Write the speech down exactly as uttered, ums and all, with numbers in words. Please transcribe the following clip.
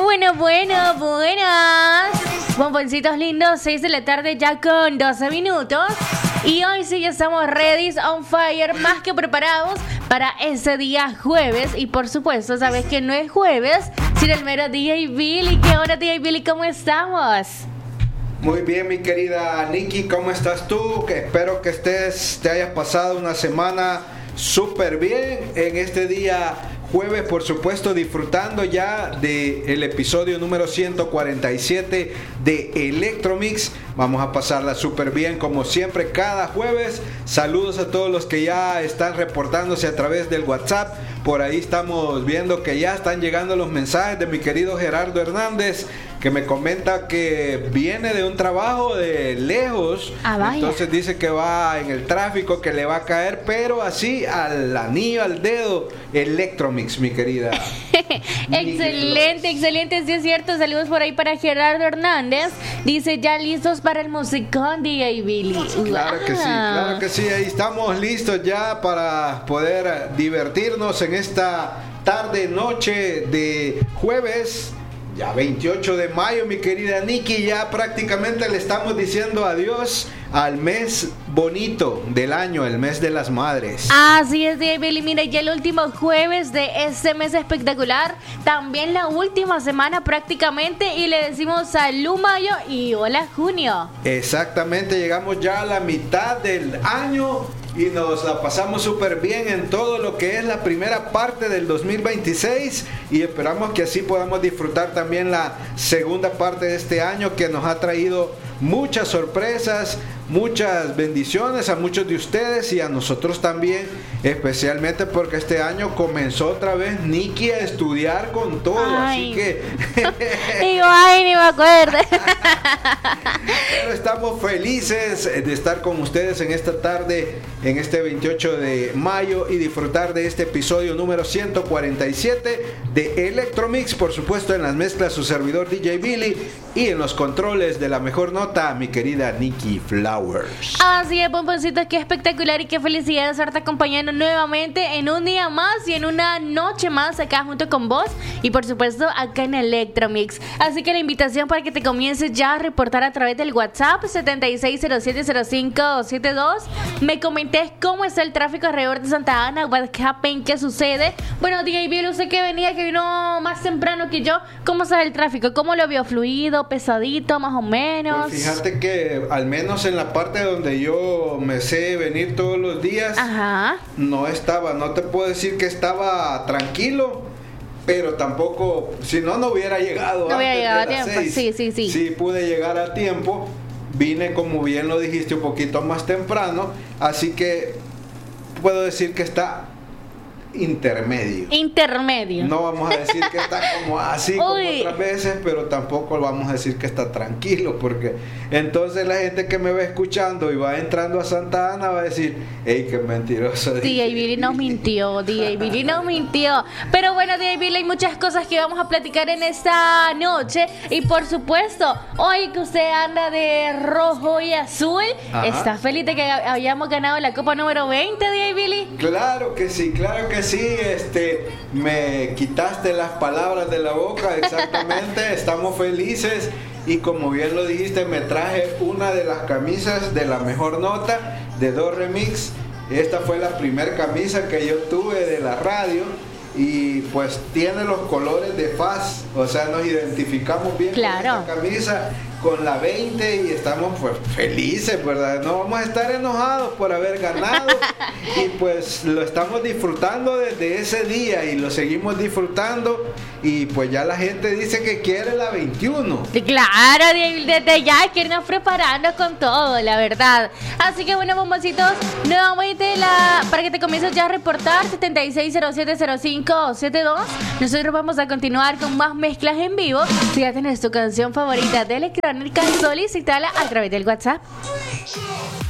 bueno, bueno, buenas. Bomboncitos lindos, seis de la tarde ya con doce minutos. Y hoy sí ya estamos ready, on fire, más que preparados para ese día jueves. Y por supuesto, sabes que no es jueves, sino el mero D J Billy. ¿Qué hora, D J Billy? ¿Cómo estamos? Muy bien, mi querida Nikki, ¿cómo estás tú? Que espero que estés, te hayas pasado una semana súper bien en este día jueves, por supuesto, disfrutando ya del episodio número ciento cuarenta y siete de Electromix. Vamos a pasarla súper bien como siempre cada jueves. Saludos a todos los que ya están reportándose a través del WhatsApp. Por ahí estamos viendo que ya están llegando los mensajes de mi querido Gerardo Hernández, que me comenta que viene de un trabajo de lejos. Ah, vaya. Entonces dice que va en el tráfico, que le va a caer, pero así al anillo, al dedo, Electromix, mi querida. Excelente, excelente, sí es cierto. Saludos por ahí para Gerardo Hernández. Dice, ya listos para el musicón, D J Billy. Claro que sí, claro que sí. Ahí estamos listos ya para poder divertirnos en esta tarde, noche de jueves. Ya veintiocho de mayo, mi querida Nikki, ya prácticamente le estamos diciendo adiós al mes bonito del año, el mes de las madres. Así es, D J Billy. Mira, ya el último jueves de este mes espectacular, también la última semana prácticamente, y le decimos salud mayo y hola junio. Exactamente, llegamos ya a la mitad del año y nos la pasamos súper bien en todo lo que es la primera parte del dos mil veintiséis, y esperamos que así podamos disfrutar también la segunda parte de este año, que nos ha traído muchas sorpresas, muchas bendiciones a muchos de ustedes y a nosotros también, especialmente porque este año comenzó otra vez Nikki a estudiar con todo. Ay. Así que Digo, ay, ni me acuerdo. pero estamos felices de estar con ustedes en esta tarde, en este veintiocho de mayo, y disfrutar de este episodio número ciento cuarenta y siete de Electromix. Por supuesto, en las mezclas su servidor D J Billy, y en los controles de la mejor nota mi querida Nikki Flowers. Así es, bomboncitos, qué espectacular y qué felicidad de estarte acompañando nuevamente en un día más y en una noche más acá junto con vos, y por supuesto acá en Electromix. Así que la invitación para que te comiences ya a reportar a través del WhatsApp setenta y seis cero siete cero cinco siete dos. Me comentés cómo está el tráfico alrededor de Santa Ana, what happened, qué sucede. Bueno, D J Bill, usted que venía, que vino más temprano que yo, ¿cómo está el tráfico? ¿Cómo lo vio? ¿Fluido, pesadito, más o menos? Pues fíjate que al menos en la parte donde yo me sé venir todos los días, Ajá. no estaba, no te puedo decir que estaba tranquilo, pero tampoco, si no, no hubiera llegado. No hubiera antes llegado de a las tiempo, seis. sí, sí, sí. Sí, pude llegar a tiempo, vine, como bien lo dijiste, un poquito más temprano, así que puedo decir que está intermedio. Intermedio. No vamos a decir que está como así como Uy. otras veces, pero tampoco vamos a decir que está tranquilo, porque entonces la gente que me va escuchando y va entrando a Santa Ana va a decir, hey, qué mentiroso. D J Billy nos mintió, D J Billy nos mintió. Pero bueno, D J Billy, hay muchas cosas que vamos a platicar en esta noche. Y por supuesto, hoy que usted anda de rojo y azul, Ajá. ¿está feliz de que habíamos ganado la Copa número veinte, D J Billy? Claro que sí, claro que sí, este, me quitaste las palabras de la boca, exactamente. Estamos felices, y como bien lo dijiste, me traje una de las camisas de la mejor nota de Do Remix. Esta fue la primera camisa que yo tuve de la radio, y pues tiene los colores de Faz, o sea, nos identificamos bien. Claro. Con esta camisa, con la veinte, y estamos pues felices, ¿verdad? No vamos a estar enojados por haber ganado, y pues lo estamos disfrutando desde ese día y lo seguimos disfrutando, y pues ya la gente dice que quiere la veintiuno. Claro, desde ya hay que irnos preparando con todo, la verdad. Así que bueno, bomboncitos, nuevamente la, para que te comiences ya a reportar setenta y seis cero siete cero cinco siete dos. Nosotros vamos a continuar con más mezclas en vivo. Si ya tienes tu canción favorita de electrónica, solicítala a través del WhatsApp.